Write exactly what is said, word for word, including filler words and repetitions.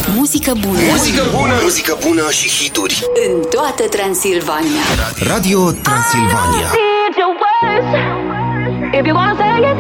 Muzică bună. Muzică bună. Muzică bună și hituri în toată Transilvania. Radio Transilvania. If you wanna say it,